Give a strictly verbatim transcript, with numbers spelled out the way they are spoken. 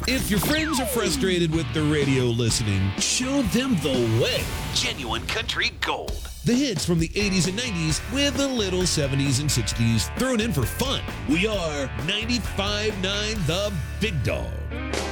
If your friends are frustrated with the radio listening, show them the way. Genuine country gold. The hits from the eighties and nineties with a little seventies and sixties thrown in for fun. We are ninety-five point nine The Big Dog.